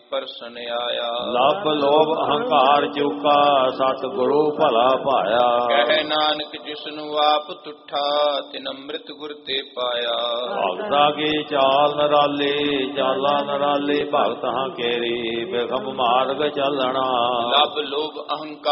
Person ਆਇਆ। ਲੱਭ ਲੋਭ ਅਹੰਕਾਰ ਚੁਕਾ ਸਤਿਗੁਰੂ ਭਲਾ ਪਾਇਆ। ਕਹਿ ਨਾਨਕ ਜਿਸਨੂੰ ਆਪ ਤੁਠਾ ਤਿਨ ਅੰਮ੍ਰਿਤ ਗੁਰ ਤੇ ਪਾਇਆ। ਭਗਤਾ ਕੀ ਚਾਲ ਨਰਾਲੀ ਚਾਲਾ ਨਰਾਲੀ ਭਗਤ ਹਾਂ ਕੇਰੀ ਬਿਖਮ ਮਾਰਗ ਚੱਲਣਾ। ਲੱਭ ਲੋਭ ਅਹੰਕਾਰ